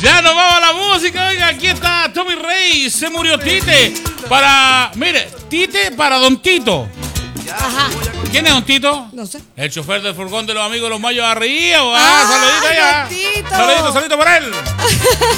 Ya nos vamos a la música. Oiga, aquí está Tommy Rey. Se murió Tite. Mire, Tite para Don Tito. Ajá. ¿Quién es Don Tito? No sé. El chofer del furgón de los amigos de los Mayos Arríos. Saludito allá. Don Tito. Saludito por él.